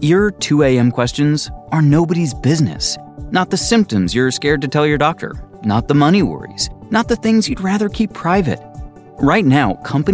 Your 2 a.m. questions are nobody's business. Not the symptoms you're scared to tell your doctor. Not the money worries. Not the things you'd rather keep private. Right now, companies